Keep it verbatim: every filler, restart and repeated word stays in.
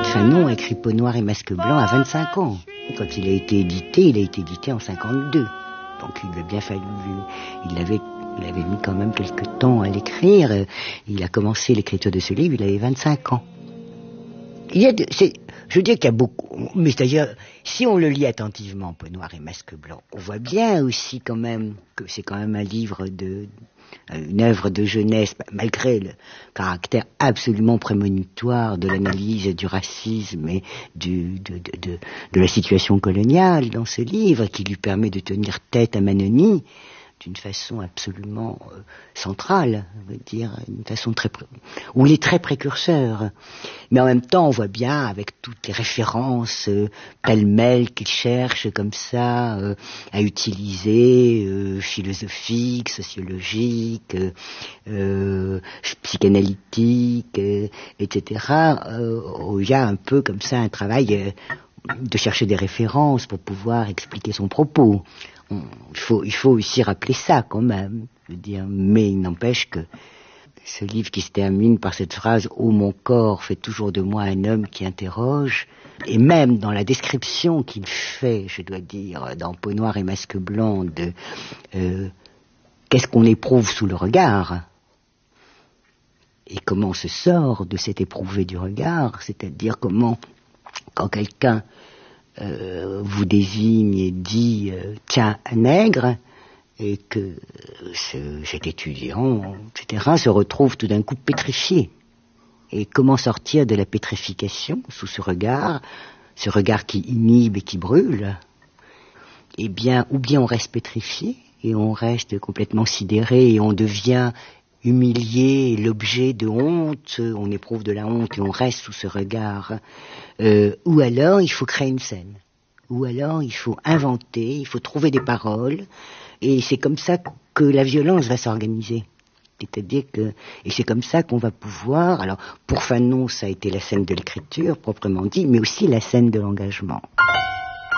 Fanon a écrit Peau noire et masque blanc à vingt-cinq ans. Quand il a été édité, il a été édité en cinquante-deux. Donc il lui a bien fallu... Il avait, il avait mis quand même quelques temps à l'écrire. Il a commencé l'écriture de ce livre, il avait vingt-cinq ans. Il y a de, c'est, je veux dire qu'il y a beaucoup... Mais d'ailleurs, si on le lit attentivement, Peau noire et masque blanc, on voit bien aussi quand même que c'est quand même un livre de... une œuvre de jeunesse, malgré le caractère absolument prémonitoire de l'analyse du racisme et du, de, de, de, de la situation coloniale dans ce livre, qui lui permet de tenir tête à Manoni d'une façon absolument euh, centrale, je veux dire, une façon très, où il est très précurseur. Mais en même temps, on voit bien, avec toutes les références euh, pêle-mêle qu'il cherche comme ça euh, à utiliser, euh, philosophiques, sociologiques, euh, euh, psychanalytiques, euh, et cetera. Euh, où il y a un peu comme ça un travail euh, de chercher des références pour pouvoir expliquer son propos. Il faut, il faut aussi rappeler ça quand même, je veux dire, mais il n'empêche que ce livre qui se termine par cette phrase « Oh, mon corps fait toujours de moi un homme qui interroge », et même dans la description qu'il fait, je dois dire, dans Peau noire et masque blanc, de euh, qu'est-ce qu'on éprouve sous le regard, et comment on se sort de cet éprouvé du regard, c'est-à-dire comment, quand quelqu'un Euh, vous désigne et dit euh, tiens, un nègre, et que euh, ce, cet étudiant, et cetera, se retrouve tout d'un coup pétrifié. Et comment sortir de la pétrification sous ce regard, ce regard qui inhibe et qui brûle? Eh bien, ou bien on reste pétrifié, et on reste complètement sidéré, et on devient humilié, l'objet de honte, on éprouve de la honte et on reste sous ce regard, euh, ou alors il faut créer une scène, ou alors il faut inventer, il faut trouver des paroles, et c'est comme ça que la violence va s'organiser. C'est-à-dire que, et c'est comme ça qu'on va pouvoir, alors pour Fanon ça a été la scène de l'écriture proprement dit, mais aussi la scène de l'engagement.